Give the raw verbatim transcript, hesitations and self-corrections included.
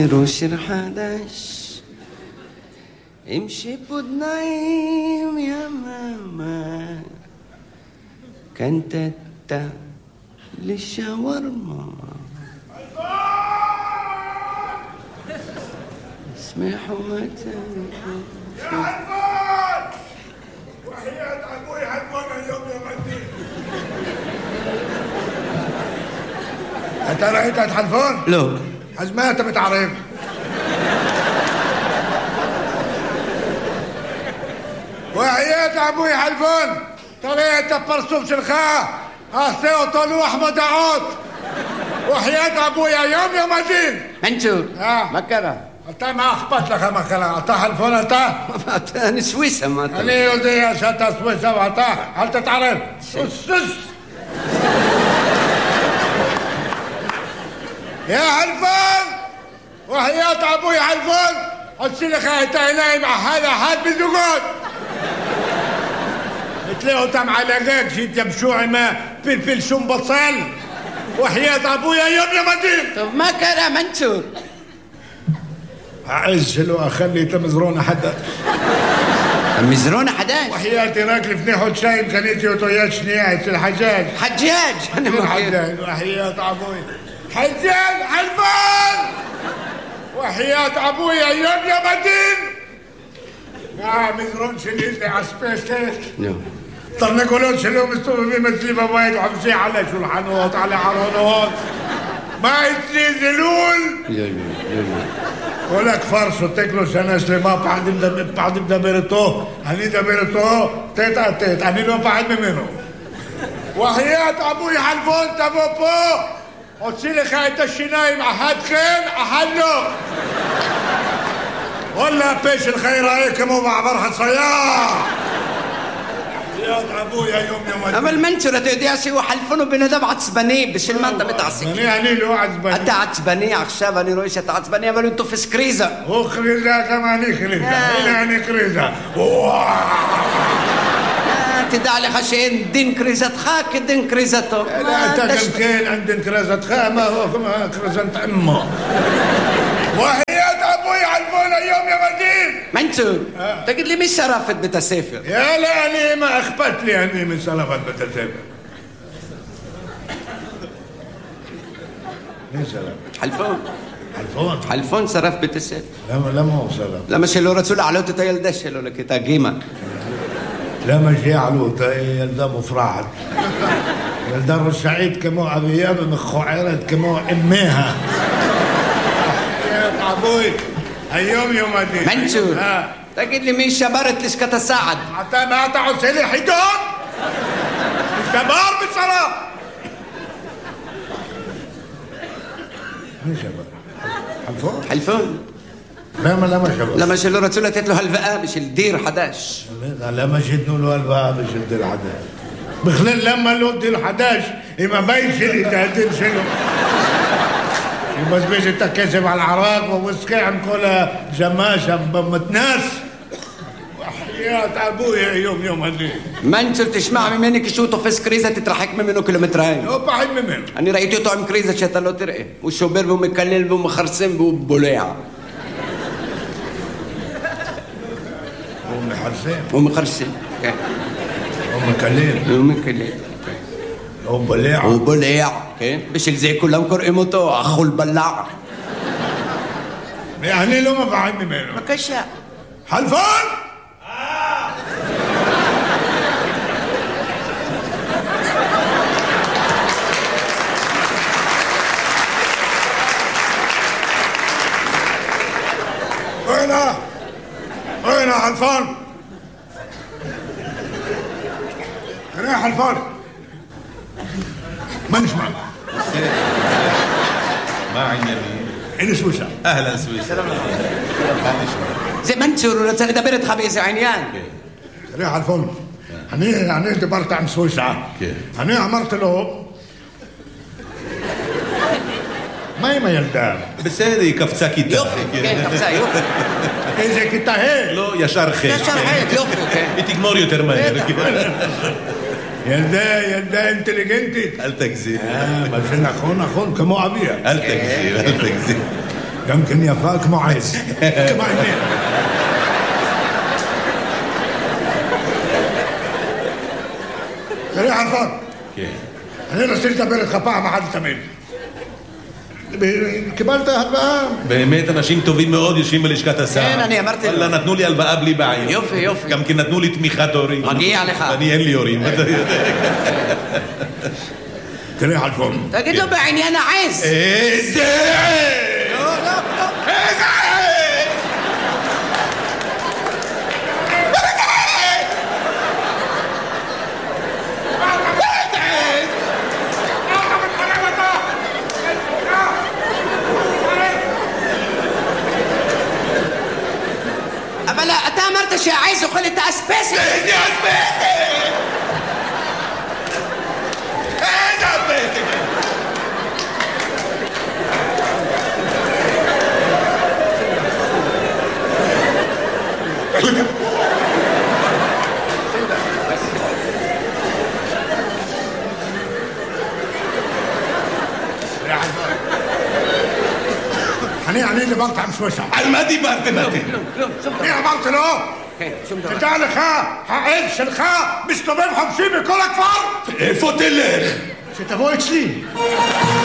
روش الحدش امشي بدنايم يا ماما كنت تا للشاورما اسمحوا متى يا هالفون وحياة أبوي هالفون اليوم يا مدين أنت رأيت هالفون؟ لا حزمها أنت بتعرف وحياة أبوي هالفون طريقة برسوف شلخاء أخسيه طلوع أحمد عود وحياة أبوي يوم يا مدين منشور آه. مكرة أنت ما أخبط لك مكرة أنت هالفون أنت أنا سويسة ما أنا يودي يا شتا سويسة وأنت هل تتعرف سس يا هالفون وحياة أبوي هالفون قلت لك أنت نايم هذا حد بزوجات تلاقوا تم على جاك جيت يمشوعي ما فلفل شم بصل وحياة أبويا يوم يا مدين طب ما كان منشور أعزلو أخلي تمزرون حدا مزرونة حداش وحياتي راكل فنيحو شاي مخليتي وطيات شنيعة الحجاج حجاج أنا ما الحجاج وحياة أبويا حجاج حلفان وحياة أبويا يوم يا مدين آه مزرون شليل لي عسبيش كيف نعم طب نقولون شلو مستوى في مسلمة وايد وحمشي على شلحانوت على عرونوت ما يتلي زلول لا لا لا ولك فرش وتاكلوا سنة سليما بعد مد بعد مدبرتو هني دبرتو تيتا تيت هني لو بعد منه وحياة أبوي حلفون تبوبو وتصيلي خايت الشنايم أحد خين أحدو ولا بيش الخير عليكم ومع فرحة صياح يا أبويا يوم يوم أما المنشورة تودياسي وحلفونه بندم عصباني بش المنطقة بتعصي أنا يعني له عصباني أنت عصباني عخشاب أنا رويشة عصباني أما أنتو في سكريزة هو خريزة كمان خريزة آه. يعني خريزة تدع لي خشين دين كريزة خاك دين كريزته لا أنت كمكين عندن كريزة خامة وكما كريزة أمه وحياة أبوي علفونا يوم يا مدين منشور تقول لي مش شرافة بتسافر يا لا أنا ما أخبت لي أني من سلفة بتسافر مين سلف؟ حلفون حلفون حلفون صرف بتسافر لا لا ما هو سلف لما شلو رسول علو تتيل دشلو لك تاقيمك لا ما جي علو يلدم فرحت يلدم السعيد كمو أبياب من خعيرت كمو أميها يا أبوي اليوم يوم الدين منشور تقول لي مين شبرت ليش كتساعد حتى ما تعوز لي حيدون الشبار بالصلاة مين شبر؟ حلفون؟ حلفون لا ما لا ما شبر لما شلو رسول تتلو هالفقا مش الدير حداش لا لا ما جدنوا له الباب مش الدير حداش بخلال لما له الدير حداش إما بيش اللي تهدين شنو بس بيجي التكاسب على العراق ووسكي عم كلها جماشة بمتناس وحياة أبويا يوم يوم هالليل منشور تسمع منك شوطه في سكريزة تترحك منه كيلومترين هو بعد منه أنا رأيته طعم كريزة شتلو ترقي والشوبير بو مكلل بو مخرسم بو بوليع أم حرسين ومخرسم أم كليل ومكلل أم بليع وبوليع بشل زي كلهم كرقمتو أخو البلاع يعني لو ما بعد منه مكشا حلفان وين وين حلفان وين حلفان ما نسمع ما عندنا مين إني سويسرا اهلا سويسرا زي منشور دبرت خبيث عينيان ريح الفل هني هني دبرت عن سويسرا هني عمرت له ما ما يلدان بس هذه كفتاكي يوفي كين كفسا يوفي إذا كنت هي لو يا شرخي يا شرحيت يوفي كين بتجموريو ترماني يلدا يلدا انتليجنتي هل تكذب اه ما فينا اخونا اخونا كمو ابيع هل تكذب هل تكذب يمكن يفا כמו עז. כמו עניין. תראה חלפון. כן. אני רוצה לדבר איתך פעם אחת לתמיד. קיבלת הלוואה? באמת אנשים טובים מאוד יושבים בלשכת השר. כן, אני אמרתי לו. וואלה, נתנו לי הלוואה בלי בעיה. יופי, יופי. גם כי נתנו לי תמיכת הורים. מגיע לך. אני אין לי הורים. תראה חלפון. תגיד לו בעניין העז. איזה עז! לא, לא, לא. איזה עז! אבל אתה אמרת שהעז אוכל את האספסת. איזה אספסת! איזה אספסת! אני, אני דיברתי עם שושה. על מה דיברתם אתם? כלום, כלום, שום דבר. אני אמרתי לו, כן, שום דבר. תדע לך, העז שלך מסתובב חופשי בכל הכפר. איפה תלך? שתבוא אצלי.